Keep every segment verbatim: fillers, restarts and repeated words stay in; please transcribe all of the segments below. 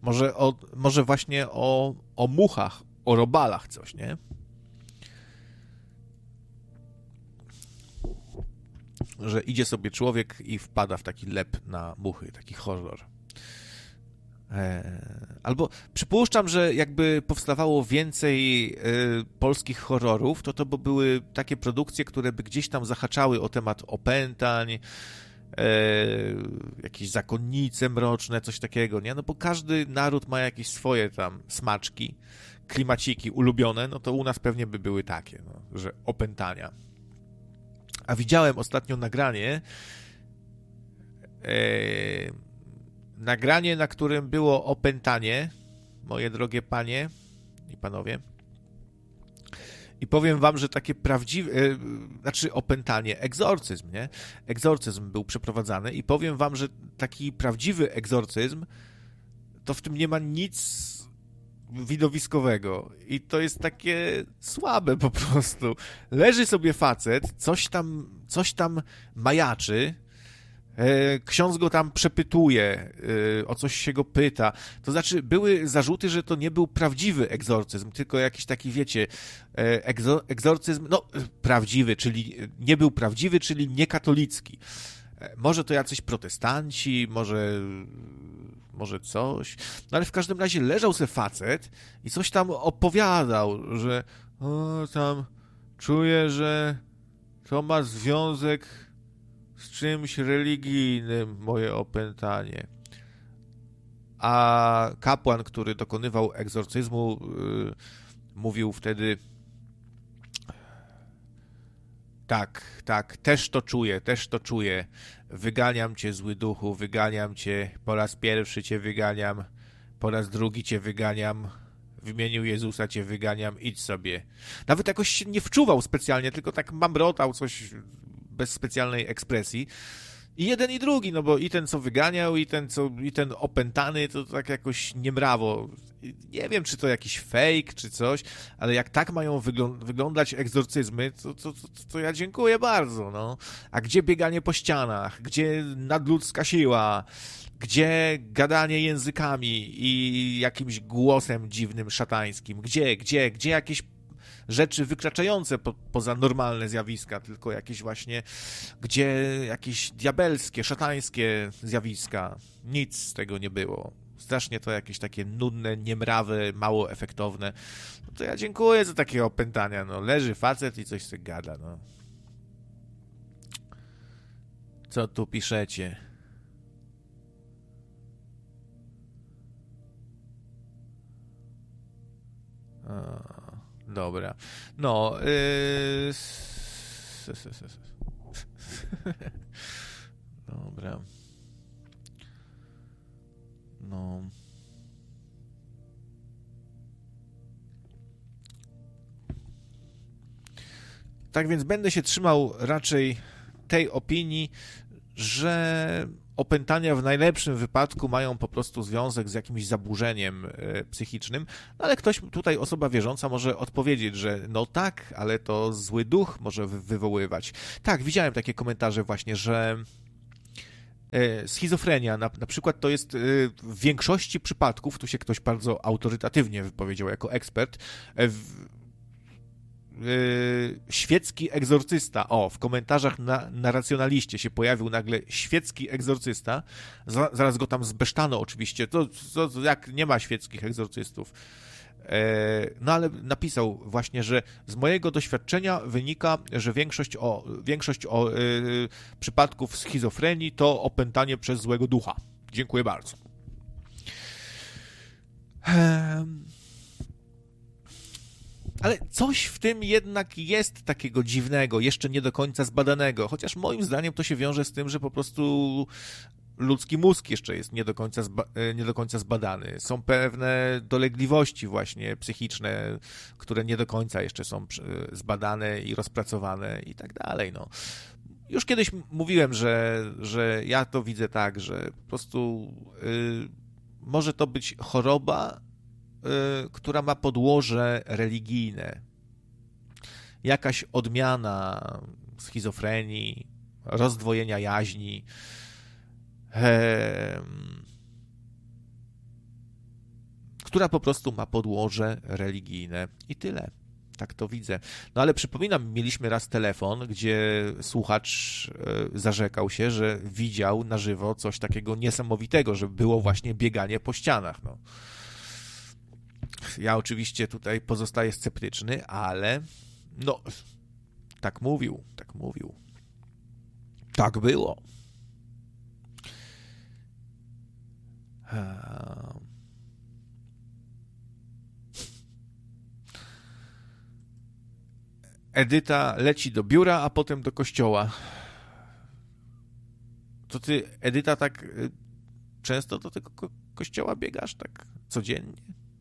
Może, o, może właśnie o, o muchach, o robalach coś, nie? Że idzie sobie człowiek i wpada w taki lep na muchy, taki horror. Albo przypuszczam, że jakby powstawało więcej y, polskich horrorów, to to by były takie produkcje, które by gdzieś tam zahaczały o temat opętań, y, jakieś zakonnice mroczne, coś takiego, nie? No bo każdy naród ma jakieś swoje tam smaczki, klimaciki ulubione, no to u nas pewnie by były takie, no, że opętania. A widziałem ostatnio nagranie, y, Nagranie, na którym było opętanie, moje drogie panie i panowie. I powiem wam, że takie prawdziwe, e, znaczy opętanie, egzorcyzm, nie? Egzorcyzm był przeprowadzany i powiem wam, że taki prawdziwy egzorcyzm, to w tym nie ma nic widowiskowego. I to jest takie słabe po prostu. Leży sobie facet, coś tam, coś tam majaczy, ksiądz go tam przepytuje, o coś się go pyta. To znaczy, były zarzuty, że to nie był prawdziwy egzorcyzm, tylko jakiś taki, wiecie, egzo, egzorcyzm, no, prawdziwy, czyli nie był prawdziwy, czyli niekatolicki. Może to jacyś protestanci, może, może coś. No ale w każdym razie leżał se facet i coś tam opowiadał, że o, tam czuję, że to ma związek z czymś religijnym, moje opętanie. A kapłan, który dokonywał egzorcyzmu, yy, mówił wtedy: tak, tak, też to czuję, też to czuję. Wyganiam cię, zły duchu, wyganiam cię. Po raz pierwszy cię wyganiam, po raz drugi cię wyganiam. W imieniu Jezusa cię wyganiam, idź sobie. Nawet jakoś się nie wczuwał specjalnie, tylko tak mamrotał coś bez specjalnej ekspresji. I jeden i drugi, no bo i ten, co wyganiał, i ten, co, i ten opętany, to tak jakoś niemrawo. Nie wiem, czy to jakiś fake, czy coś, ale jak tak mają wyglą- wyglądać egzorcyzmy, to, to, to, to ja dziękuję bardzo, no. A gdzie bieganie po ścianach? Gdzie nadludzka siła? Gdzie gadanie językami i jakimś głosem dziwnym, szatańskim? Gdzie, gdzie, gdzie jakieś rzeczy wykraczające po, poza normalne zjawiska, tylko jakieś właśnie, gdzie jakieś diabelskie, szatańskie zjawiska. Nic z tego nie było. Strasznie to jakieś takie nudne, niemrawe, mało efektowne. No to ja dziękuję za takie opętania. No, leży facet i coś sobie gada, no. Co tu piszecie? A. Dobra. No. Yy... Dobra. No. Tak więc będę się trzymał raczej tej opinii, że opętania w najlepszym wypadku mają po prostu związek z jakimś zaburzeniem psychicznym, no ale ktoś tutaj, osoba wierząca, może odpowiedzieć, że no tak, ale to zły duch może wywoływać. Tak, widziałem takie komentarze właśnie, że schizofrenia na, na przykład to jest w większości przypadków, tu się ktoś bardzo autorytatywnie wypowiedział jako ekspert, w, Yy, świecki egzorcysta. O, w komentarzach na, na Racjonaliście się pojawił nagle świecki egzorcysta. Z, zaraz go tam zbesztano oczywiście. To, to, to jak nie ma świeckich egzorcystów. E, no ale napisał właśnie, że z mojego doświadczenia wynika, że większość, o, większość o, yy, przypadków schizofrenii to opętanie przez złego ducha. Dziękuję bardzo. Ehm. Ale coś w tym jednak jest takiego dziwnego, jeszcze nie do końca zbadanego, chociaż moim zdaniem to się wiąże z tym, że po prostu ludzki mózg jeszcze jest nie do końca, zba- nie do końca zbadany. Są pewne dolegliwości właśnie psychiczne, które nie do końca jeszcze są zbadane i rozpracowane i tak dalej, no. Już kiedyś mówiłem, że, że ja to widzę tak, że po prostu yy, może to być choroba, która ma podłoże religijne. Jakaś odmiana schizofrenii, rozdwojenia jaźni. która po prostu ma podłoże religijne i tyle. Tak to widzę. No ale przypominam, mieliśmy raz telefon, gdzie słuchacz zarzekał się, że widział na żywo coś takiego niesamowitego, że było właśnie bieganie po ścianach. No. Ja oczywiście tutaj pozostaję sceptyczny, ale no, tak mówił, tak mówił. Tak było. Edyta leci do biura, a potem do kościoła. To ty, Edyta, tak często do tego ko- kościoła biegasz? Tak codziennie?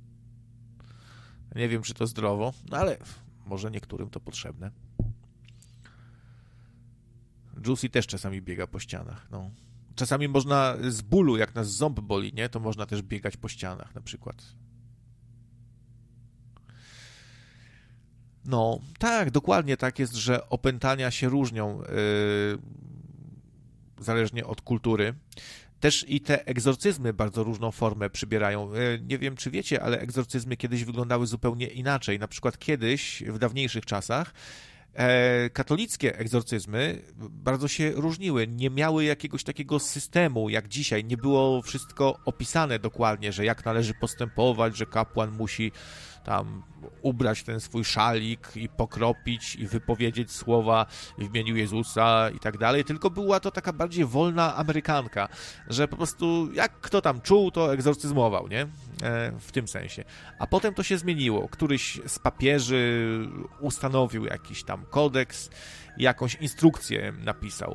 Nie wiem, czy to zdrowo, no ale może niektórym to potrzebne. Juicy też czasami biega po ścianach, no. Czasami można z bólu, jak nas ząb boli, nie? To można też biegać po ścianach na przykład. No, tak, dokładnie tak jest, że opętania się różnią yy, zależnie od kultury. Też i te egzorcyzmy bardzo różną formę przybierają. Yy, nie wiem, czy wiecie, ale egzorcyzmy kiedyś wyglądały zupełnie inaczej. Na przykład kiedyś, w dawniejszych czasach, E, katolickie egzorcyzmy bardzo się różniły, nie miały jakiegoś takiego systemu jak dzisiaj, nie było wszystko opisane dokładnie, że jak należy postępować, że kapłan musi tam ubrać ten swój szalik i pokropić i wypowiedzieć słowa w imieniu Jezusa i tak dalej, tylko była to taka bardziej wolna Amerykanka, że po prostu jak kto tam czuł, to egzorcyzmował, nie? E, w tym sensie. A potem to się zmieniło. Któryś z papieży ustanowił jakiś tam kodeks, jakąś instrukcję napisał.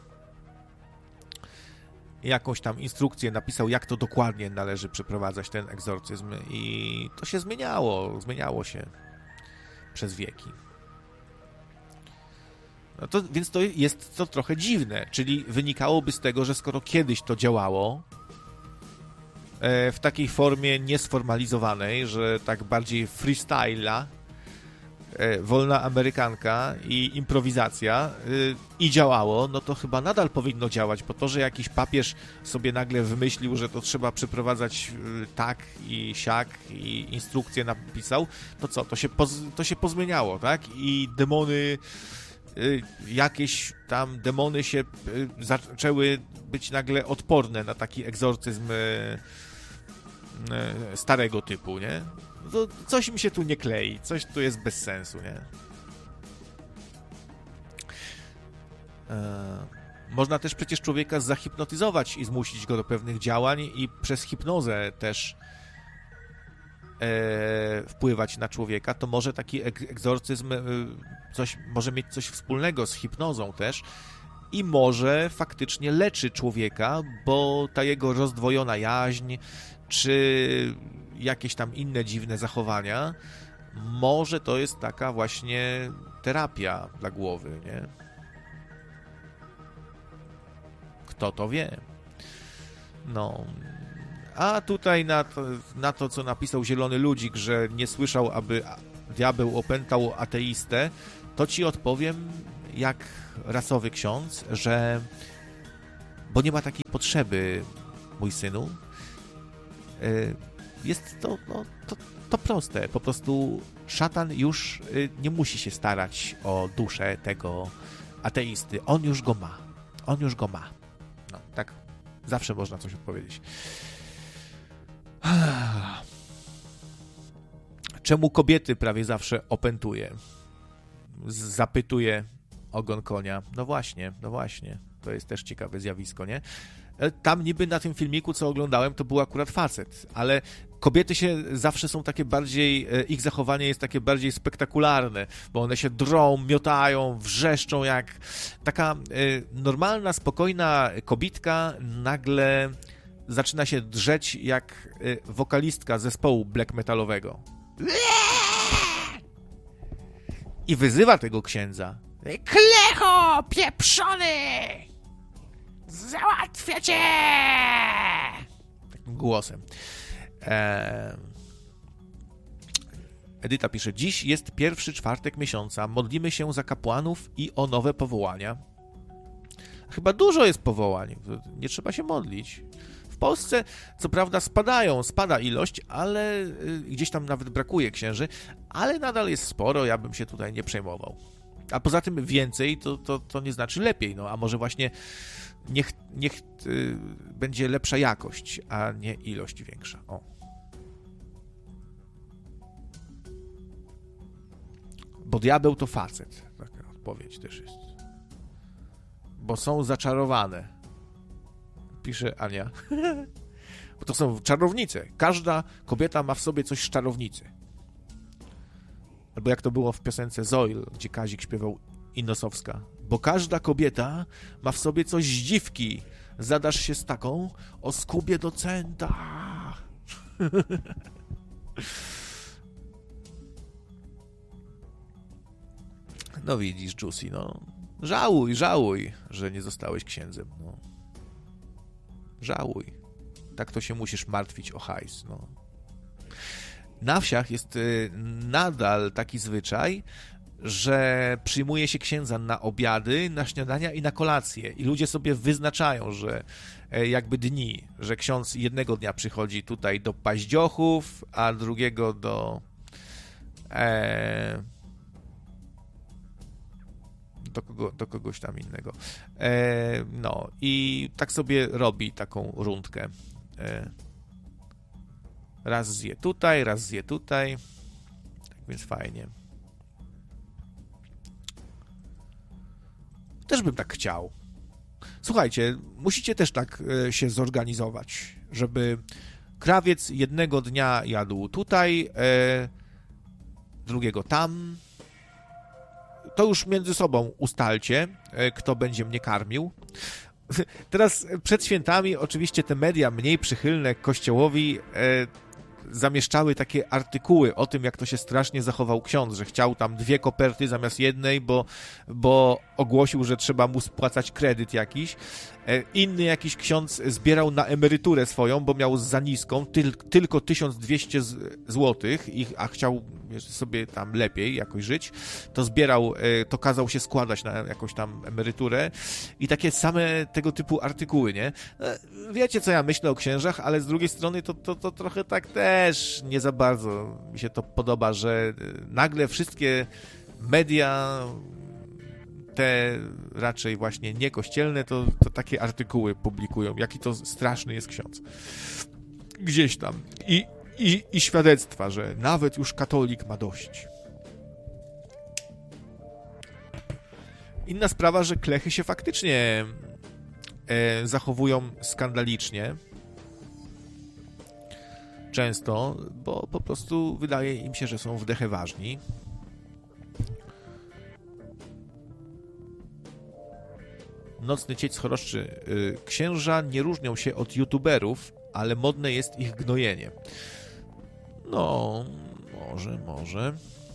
Jakąś tam instrukcję napisał, jak to dokładnie należy przeprowadzać ten egzorcyzm i to się zmieniało, zmieniało się przez wieki. No to, więc to jest to trochę dziwne, czyli wynikałoby z tego, że skoro kiedyś to działało e, w takiej formie niesformalizowanej, że tak bardziej freestyla, wolna Amerykanka i improwizacja yy, i działało, no to chyba nadal powinno działać, bo to, że jakiś papież sobie nagle wymyślił, że to trzeba przeprowadzać yy, tak i siak i instrukcję napisał, to co, to się, poz, to się pozmieniało, tak? I demony, yy, jakieś tam demony się yy, zaczęły być nagle odporne na taki egzorcyzm yy, yy, starego typu, nie? To coś mi się tu nie klei, coś tu jest bez sensu, nie? Eee, można też przecież człowieka zahipnotyzować i zmusić go do pewnych działań i przez hipnozę też e, wpływać na człowieka, to może taki egzorcyzm e, coś, może mieć coś wspólnego z hipnozą też i może faktycznie leczy człowieka, bo ta jego rozdwojona jaźń czy jakieś tam inne dziwne zachowania, może to jest taka właśnie terapia dla głowy, nie? Kto to wie? No. A tutaj na to, na to, co napisał Zielony Ludzik, że nie słyszał, aby diabeł opętał ateistę, to ci odpowiem, jak rasowy ksiądz, że bo nie ma takiej potrzeby, mój synu. Jest to, no, to, to proste. Po prostu szatan już nie musi się starać o duszę tego ateisty. On już go ma. On już go ma. No, tak zawsze można coś odpowiedzieć. Czemu kobiety prawie zawsze opętuje? Zapytuje ogon konia. No właśnie, no właśnie. To jest też ciekawe zjawisko, nie? Tam niby na tym filmiku, co oglądałem, to był akurat facet, ale kobiety się zawsze są takie bardziej, ich zachowanie jest takie bardziej spektakularne, bo one się drą, miotają, wrzeszczą jak taka normalna, spokojna kobitka nagle zaczyna się drzeć jak wokalistka zespołu black metalowego. I wyzywa tego księdza. Klecho, pieprzony! Załatwię cię! Takim głosem. Eee... Edyta pisze, dziś jest pierwszy czwartek miesiąca, modlimy się za kapłanów i o nowe powołania. Chyba dużo jest powołań, nie trzeba się modlić. W Polsce co prawda spadają, spada ilość, ale gdzieś tam nawet brakuje księży, ale nadal jest sporo, ja bym się tutaj nie przejmował. A poza tym więcej to, to, to nie znaczy lepiej, no a może właśnie niech, niech yy, będzie lepsza jakość, a nie ilość większa. O. Bo diabeł to facet, taka odpowiedź też jest. Bo są zaczarowane. Pisze Ania. Bo to są czarownice. Każda kobieta ma w sobie coś z czarownicy. Albo jak to było w piosence Zoil, gdzie Kazik śpiewał Innosowska. Bo każda kobieta ma w sobie coś z dziwki. Zadasz się z taką, o skubie docenta. No widzisz, Juicy, no. Żałuj, żałuj, że nie zostałeś księdzem, no. Żałuj. Tak to się musisz martwić o hajs, no. Na wsiach jest y, nadal taki zwyczaj, że przyjmuje się księdza na obiady, na śniadania i na kolacje. I ludzie sobie wyznaczają, że e, jakby dni, że ksiądz jednego dnia przychodzi tutaj do Paździochów, a drugiego do e, do, kogo, do kogoś tam innego. E, no i tak sobie robi taką rundkę. E, raz zje tutaj, raz zje tutaj. Tak więc fajnie. Też bym tak chciał. Słuchajcie, musicie też tak e, się zorganizować, żeby krawiec jednego dnia jadł tutaj, e, drugiego tam. To już między sobą ustalcie, e, kto będzie mnie karmił. Teraz przed świętami oczywiście te media mniej przychylne Kościołowi e, zamieszczały takie artykuły o tym, jak to się strasznie zachował ksiądz, że chciał tam dwie koperty zamiast jednej, bo, bo ogłosił, że trzeba mu spłacać kredyt jakiś. Inny jakiś ksiądz zbierał na emeryturę swoją, bo miał za niską, tyl, tylko tysiąc dwieście złotych, a chciał sobie tam lepiej jakoś żyć, to zbierał, to kazał się składać na jakąś tam emeryturę i takie same tego typu artykuły, nie? Wiecie, co ja myślę o księżach, ale z drugiej strony to, to, to trochę tak też nie za bardzo mi się to podoba, że nagle wszystkie media, te raczej właśnie niekościelne, to, to takie artykuły publikują, jaki to straszny jest ksiądz. Gdzieś tam. I, i, i świadectwa, że nawet już katolik ma dość. Inna sprawa, że klechy się faktycznie e, zachowują skandalicznie. Często, bo po prostu wydaje im się, że są wdechę ważni. Nocny cieć choroszczy. Księża nie różnią się od youtuberów, ale modne jest ich gnojenie. No, może, może.